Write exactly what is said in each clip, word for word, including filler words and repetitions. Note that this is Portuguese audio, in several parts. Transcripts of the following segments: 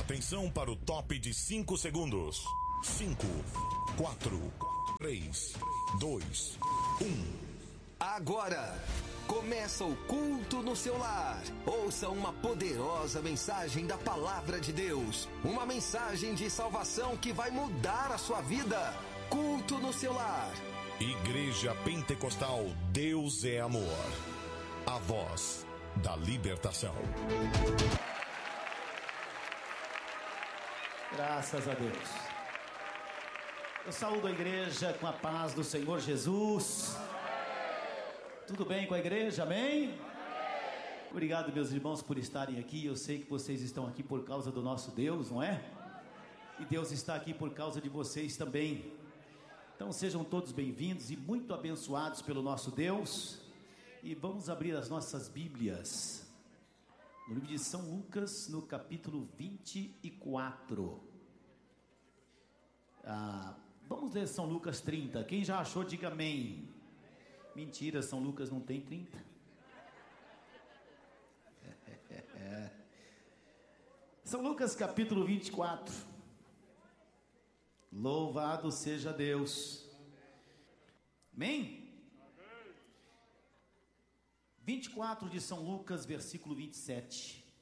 Atenção para o top de cinco segundos. cinco, quatro, três, dois, um. Agora começa o culto no seu lar. Ouça uma poderosa mensagem da palavra de Deus. Uma mensagem de salvação que vai mudar a sua vida. Culto no seu lar. Igreja Pentecostal Deus é Amor. A voz da libertação. Graças a Deus. Eu saúdo a igreja com a paz do Senhor Jesus. Tudo bem com a igreja? Amém? Obrigado, meus irmãos, por estarem aqui. Eu sei que vocês estão aqui por causa do nosso Deus, não é? E Deus está aqui por causa de vocês também. Então sejam todos bem-vindos e muito abençoados pelo nosso Deus. E vamos abrir as nossas Bíblias no livro de São Lucas, no capítulo vinte e quatro. Ah, vamos ler São Lucas trinta. Quem já achou, diga amém. Mentira, São Lucas não tem trinta. É, é, é. São Lucas capítulo vinte e quatro. Louvado seja Deus. Amém? vinte e quatro de São Lucas, versículo vinte e sete.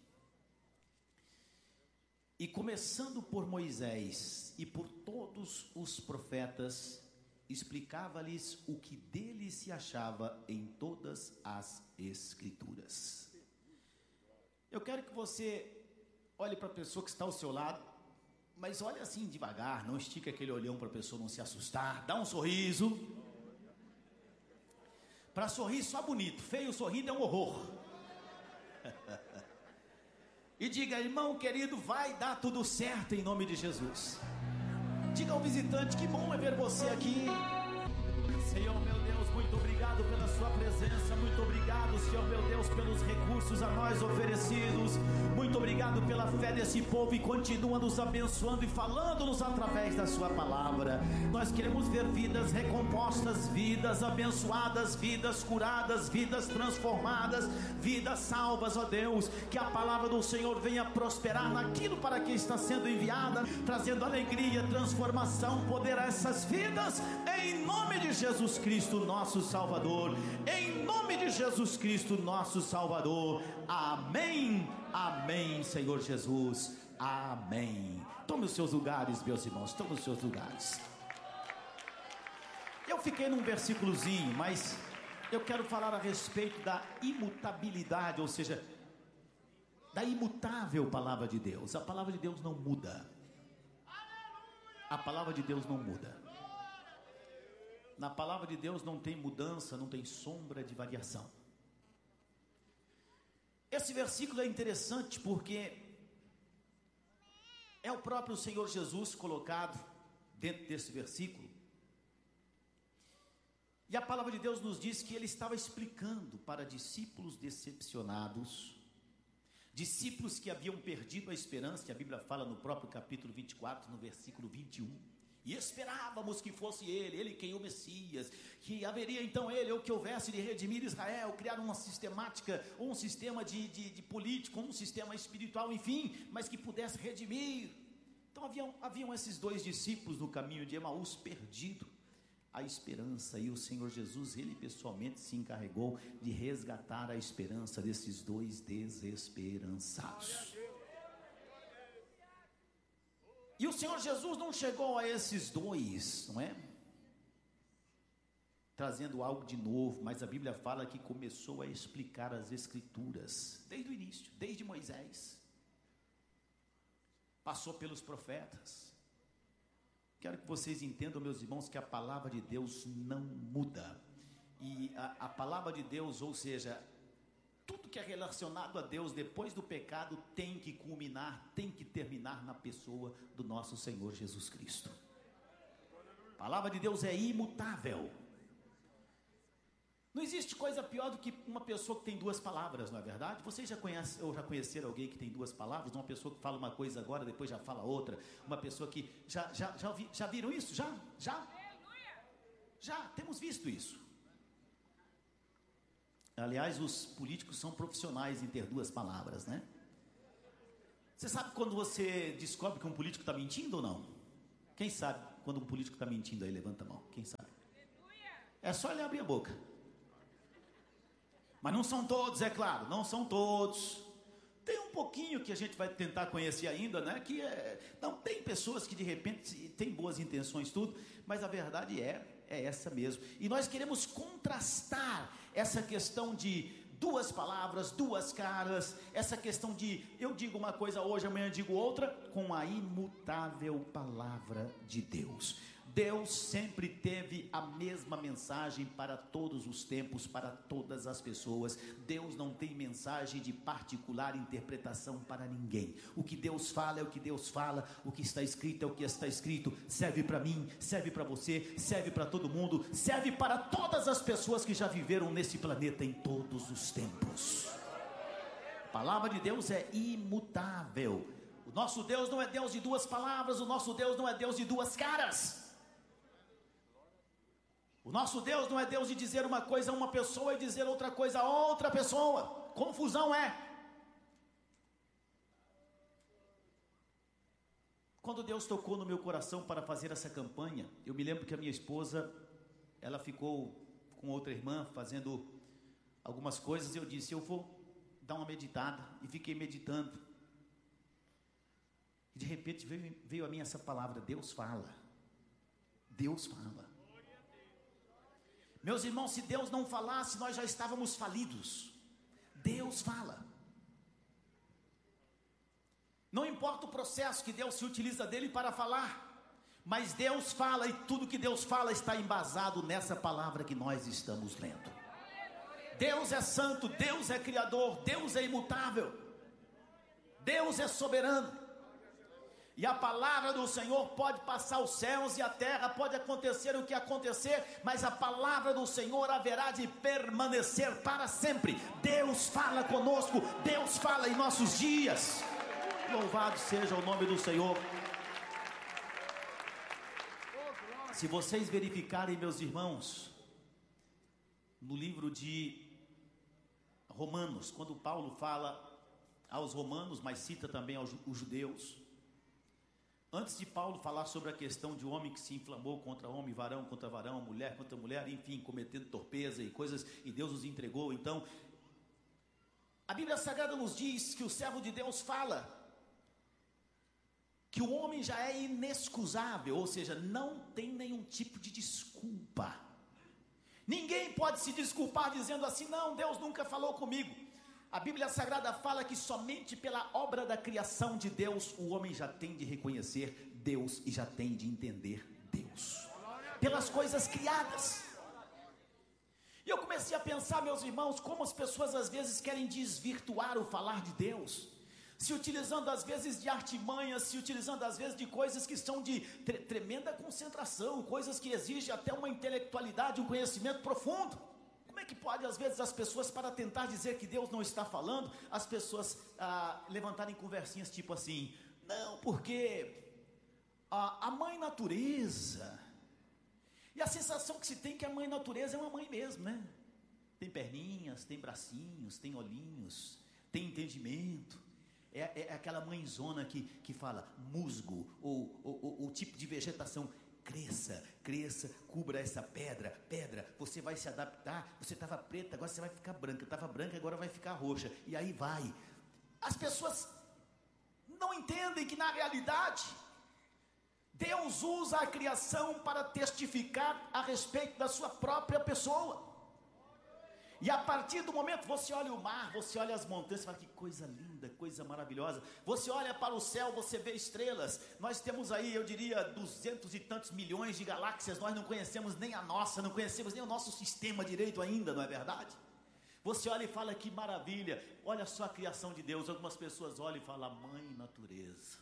E começando por Moisés e por todos os profetas, explicava-lhes o que dele se achava em todas as Escrituras. Eu quero que você olhe para a pessoa que está ao seu lado, mas olhe assim devagar, não estique aquele olhão para a pessoa não se assustar, dá um sorriso. Para sorrir só bonito, feio sorrindo é um horror. E diga, irmão querido, vai dar tudo certo em nome de Jesus. Diga ao visitante, que bom é ver você aqui. Senhor meu Deus, muito obrigado pela sua presença. Muito obrigado, Senhor meu Deus, pelos recursos a nós oferecidos. Muito obrigado pela fé desse povo. E continua nos abençoando e falando-nos através da sua palavra. Nós queremos ver vidas recompostas, vidas abençoadas, vidas curadas, vidas transformadas, vidas salvas, ó Deus. Que a palavra do Senhor venha prosperar naquilo para que está sendo enviada, trazendo alegria, transformação, poder a essas vidas, em nome de Jesus Cristo, nosso Salvador. Em nome de Jesus Cristo, nosso Salvador. Amém, amém, Senhor Jesus, amém. Tome os seus lugares, meus irmãos, tome os seus lugares. Eu fiquei num versículozinho, mas eu quero falar a respeito da imutabilidade, ou seja, da imutável palavra de Deus. A palavra de Deus não muda. A palavra de Deus não muda. Na palavra de Deus não tem mudança, não tem sombra de variação. Esse versículo é interessante porque é o próprio Senhor Jesus colocado dentro desse versículo. E a palavra de Deus nos diz que ele estava explicando para discípulos decepcionados, discípulos que haviam perdido a esperança, que a Bíblia fala no próprio capítulo vinte e quatro, no versículo vinte e um. E esperávamos que fosse ele, ele quem o Messias, que haveria então ele, ou que houvesse de redimir Israel, criar uma sistemática, ou um sistema de, de, de político, um sistema espiritual, enfim, mas que pudesse redimir. Então haviam, haviam esses dois discípulos no caminho de Emaús perdido a esperança, e o Senhor Jesus, ele pessoalmente se encarregou de resgatar a esperança desses dois desesperançados. E o Senhor Jesus não chegou a esses dois, não é? Trazendo algo de novo, mas a Bíblia fala que começou a explicar as Escrituras, desde o início, desde Moisés. Passou pelos profetas. Quero que vocês entendam, meus irmãos, que a palavra de Deus não muda. E a, a palavra de Deus, ou seja, tudo que é relacionado a Deus depois do pecado tem que culminar, tem que terminar na pessoa do nosso Senhor Jesus Cristo. A palavra de Deus é imutável. Não existe coisa pior do que uma pessoa que tem duas palavras, não é verdade? Vocês já conhecem, ou já conheceram alguém que tem duas palavras? Uma pessoa que fala uma coisa agora, depois já fala outra. Uma pessoa que, já, já, já, ouvi, já viram isso? Já? Já? Já, temos visto isso. Aliás, os políticos são profissionais em ter duas palavras, né? Você sabe quando você descobre que um político está mentindo ou não? Quem sabe quando um político está mentindo aí? Levanta a mão. Quem sabe? É só ele abrir a boca. Mas não são todos, é claro. Não são todos. Tem um pouquinho que a gente vai tentar conhecer ainda, né? Que é... Não, tem pessoas que de repente têm boas intenções, tudo. Mas a verdade é, é essa mesmo. E nós queremos contrastar essa questão de... duas palavras, duas caras, essa questão de eu digo uma coisa hoje, amanhã digo outra, com a imutável palavra de Deus. Deus sempre teve a mesma mensagem para todos os tempos, para todas as pessoas. Deus não tem mensagem de particular interpretação para ninguém. O que Deus fala é o que Deus fala, o que está escrito é o que está escrito. Serve para mim, serve para você, serve para todo mundo, serve para todas as pessoas que já viveram nesse planeta em todos os tempos. A palavra de Deus é imutável. O nosso Deus não é Deus de duas palavras, o nosso Deus não é Deus de duas caras. O nosso Deus não é Deus de dizer uma coisa a uma pessoa e dizer outra coisa a outra pessoa. Confusão é. Quando Deus tocou no meu coração para fazer essa campanha, eu me lembro que a minha esposa, ela ficou com outra irmã fazendo algumas coisas, e eu disse, eu vou dar uma meditada, e fiquei meditando. E de repente veio, veio a mim essa palavra, Deus fala. Deus fala. Meus irmãos, se Deus não falasse, nós já estávamos falidos. Deus fala. Não importa o processo que Deus se utiliza dele para falar, mas Deus fala, e tudo que Deus fala está embasado nessa palavra que nós estamos lendo. Deus é santo, Deus é criador, Deus é imutável, Deus é soberano. E a palavra do Senhor pode passar os céus e a terra, pode acontecer o que acontecer, mas a palavra do Senhor haverá de permanecer para sempre. Deus fala conosco, Deus fala em nossos dias. Louvado seja o nome do Senhor. Se vocês verificarem, meus irmãos, no livro de Romanos, quando Paulo fala aos romanos, mas cita também aos judeus, antes de Paulo falar sobre a questão de homem que se inflamou contra homem, varão contra varão, mulher contra mulher, enfim, cometendo torpeza e coisas, e Deus os entregou. Então, a Bíblia Sagrada nos diz que o servo de Deus fala que o homem já é inexcusável, ou seja, não tem nenhum tipo de desculpa. Ninguém pode se desculpar dizendo assim, não, Deus nunca falou comigo. A Bíblia Sagrada fala que somente pela obra da criação de Deus, o homem já tem de reconhecer Deus e já tem de entender Deus. Pelas coisas criadas. E eu comecei a pensar, meus irmãos, como as pessoas às vezes querem desvirtuar o falar de Deus, se utilizando às vezes de artimanhas, se utilizando às vezes de coisas que são de tre- tremenda concentração, coisas que exigem até uma intelectualidade, um conhecimento profundo. Como é que pode, às vezes, as pessoas, para tentar dizer que Deus não está falando, as pessoas ah, levantarem conversinhas tipo assim, não, porque a, a mãe natureza, e a sensação que se tem que a mãe natureza é uma mãe mesmo, né? Tem perninhas, tem bracinhos, tem olhinhos, tem entendimento, é, é aquela mãezona que, que fala musgo, ou o tipo de vegetação, cresça, cresça, cubra essa pedra, pedra, você vai se adaptar, você estava preta, agora você vai ficar branca, estava branca, agora vai ficar roxa, e aí vai. As pessoas não entendem que na realidade, Deus usa a criação para testificar a respeito da sua própria pessoa. E a partir do momento, você olha o mar, você olha as montanhas, você fala que coisa linda, coisa maravilhosa. Você olha para o céu, você vê estrelas. Nós temos aí, eu diria, duzentos e tantos milhões de galáxias. Nós não conhecemos nem a nossa, não conhecemos nem o nosso sistema direito ainda, não é verdade? Você olha e fala que maravilha, olha só a criação de Deus. Algumas pessoas olham e falam, mãe natureza.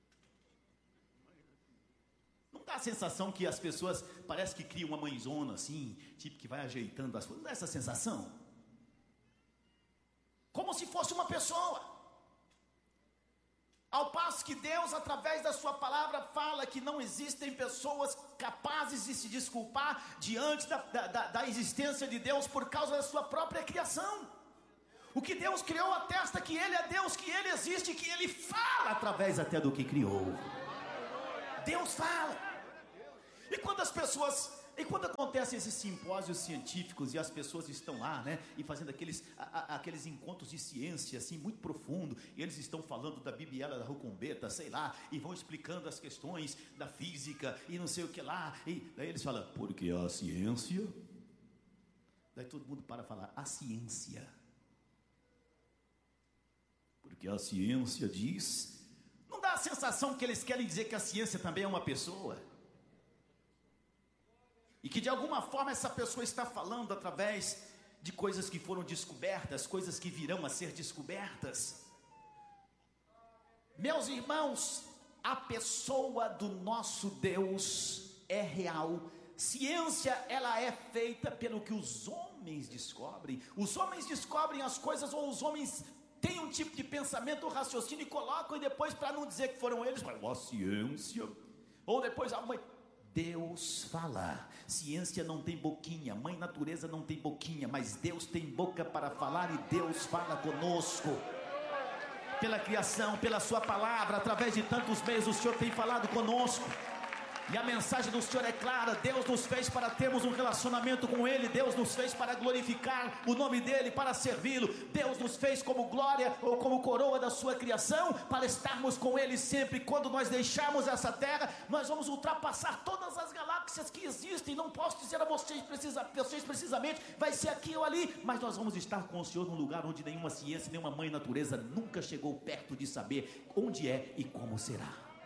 Não dá a sensação que as pessoas parece que criam uma mãezona assim, tipo que vai ajeitando as coisas? Não dá essa sensação? Como se fosse uma pessoa. Ao passo que Deus, através da sua palavra, fala que não existem pessoas capazes de se desculpar diante da, da, da existência de Deus por causa da sua própria criação. O que Deus criou atesta que Ele é Deus, que Ele existe, que Ele fala através até do que criou. Deus fala. E quando as pessoas, e quando acontecem esses simpósios científicos e as pessoas estão lá, né, e fazendo aqueles, a, a, aqueles encontros de ciência, assim, muito profundo, e eles estão falando da bibiela da rucumbeta, sei lá, e vão explicando as questões da física, e não sei o que lá, e daí eles falam, porque a ciência, daí todo mundo para falar, a ciência, porque a ciência diz, não dá a sensação que eles querem dizer que a ciência também é uma pessoa? E que de alguma forma essa pessoa está falando através de coisas que foram descobertas, coisas que virão a ser descobertas. Meus irmãos, a pessoa do nosso Deus é real. Ciência, ela é feita pelo que os homens descobrem. Os homens descobrem as coisas, ou os homens têm um tipo de pensamento, raciocínio, e colocam, e depois, para não dizer que foram eles, falam, a ciência, ou depois a mãe... Deus fala. Ciência não tem boquinha, mãe natureza não tem boquinha, mas Deus tem boca para falar, e Deus fala conosco. Pela criação, pela sua palavra, através de tantos meios o Senhor tem falado conosco. E a mensagem do Senhor é clara. Deus nos fez para termos um relacionamento com Ele. Deus nos fez para glorificar o nome dEle, para servi-lo. Deus nos fez como glória ou como coroa da sua criação, para estarmos com Ele sempre. Quando nós deixarmos essa terra, nós vamos ultrapassar todas as galáxias que existem. Não posso dizer a vocês, precisa, vocês precisamente, vai ser aqui ou ali, mas nós vamos estar com o Senhor num lugar onde nenhuma ciência, nenhuma mãe natureza nunca chegou perto de saber onde é e como será.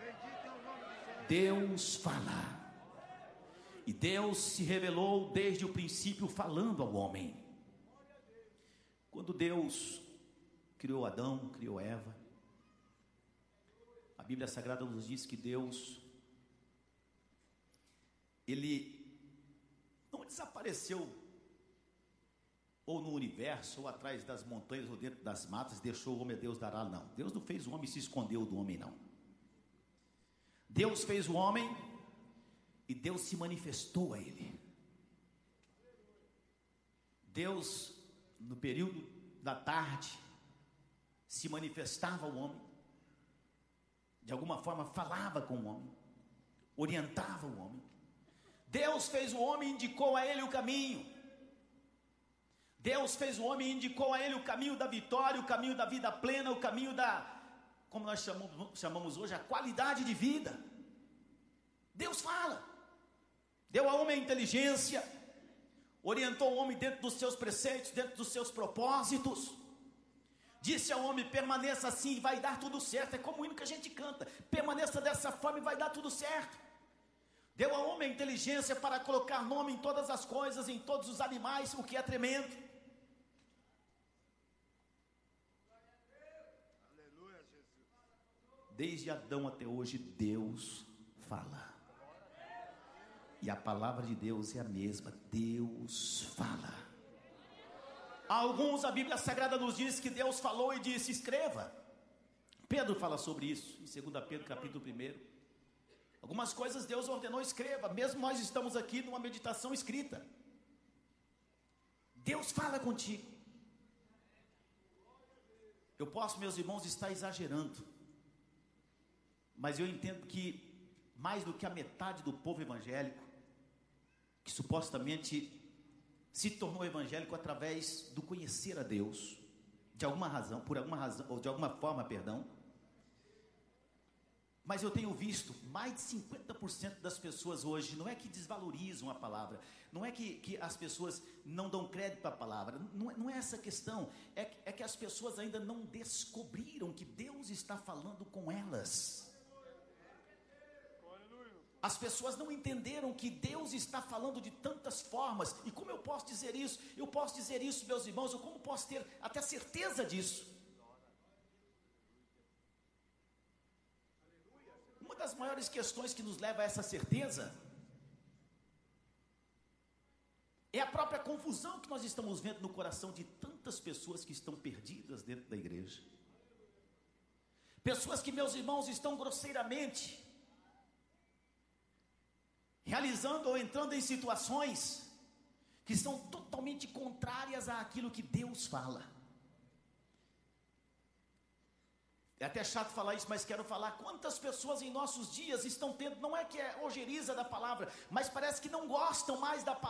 Deus fala, e Deus se revelou desde o princípio falando ao homem. Quando Deus criou Adão, criou Eva, a Bíblia Sagrada nos diz que Deus, Ele não desapareceu ou no universo, ou atrás das montanhas, ou dentro das matas, deixou o homem a Deus dará, não. Deus não fez o homem e se escondeu do homem, não. Deus fez o homem e Deus se manifestou a ele. Deus, no período da tarde, se manifestava ao homem, de alguma forma falava com o homem, orientava o homem. Deus fez o homem e indicou a ele o caminho. Deus fez o homem e indicou a ele o caminho da vitória, o caminho da vida plena, o caminho da... como nós chamamos, chamamos hoje, a qualidade de vida. Deus fala, deu ao homem a inteligência, orientou o homem dentro dos seus preceitos, dentro dos seus propósitos, disse ao homem, permaneça assim e vai dar tudo certo. É como o hino que a gente canta, permaneça dessa forma e vai dar tudo certo. Deu ao homem a inteligência para colocar nome em todas as coisas, em todos os animais, o que é tremendo. Desde Adão até hoje, Deus fala. E a palavra de Deus é a mesma. Deus fala. Alguns, a Bíblia Sagrada nos diz que Deus falou e disse, escreva. Pedro fala sobre isso, em segunda Pedro, capítulo primeiro. Algumas coisas Deus ordenou, escreva. Mesmo nós estamos aqui numa meditação escrita. Deus fala contigo. Eu posso, meus irmãos, estar exagerando, mas eu entendo que mais do que a metade do povo evangélico, que supostamente se tornou evangélico através do conhecer a Deus, de alguma razão, por alguma razão, ou de alguma forma, perdão, mas eu tenho visto mais de cinquenta por cento das pessoas hoje, não é que desvalorizam a palavra, não é que, que as pessoas não dão crédito à palavra, não é, não é essa questão, é, é que as pessoas ainda não descobriram que Deus está falando com elas. As pessoas não entenderam que Deus está falando de tantas formas. E como eu posso dizer isso? Eu posso dizer isso, meus irmãos, eu como posso ter até certeza disso? Uma das maiores questões que nos leva a essa certeza é a própria confusão que nós estamos vendo no coração de tantas pessoas que estão perdidas dentro da igreja. Pessoas que, meus irmãos, estão grosseiramente realizando ou entrando em situações que são totalmente contrárias àquilo que Deus fala. É até chato falar isso, mas quero falar. Quantas pessoas em nossos dias estão tendo, não é que é ojeriza da palavra, mas parece que não gostam mais da palavra.